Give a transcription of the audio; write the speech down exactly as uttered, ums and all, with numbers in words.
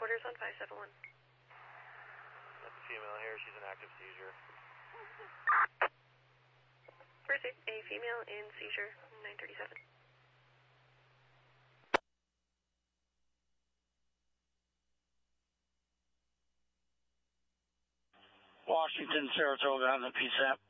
quarters on five seven one. That's a female here. She's in active seizure. First aid, a female in seizure, nine thirty-seven. Washington, Saratoga on the P SAP.